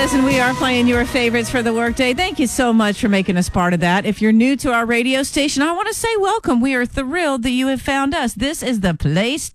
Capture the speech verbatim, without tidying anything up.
Listen, we are playing your favorites for the workday. Thank you so much for making us part of that. If you're new to our radio station, I want to say welcome. We are thrilled that you have found us. This is the place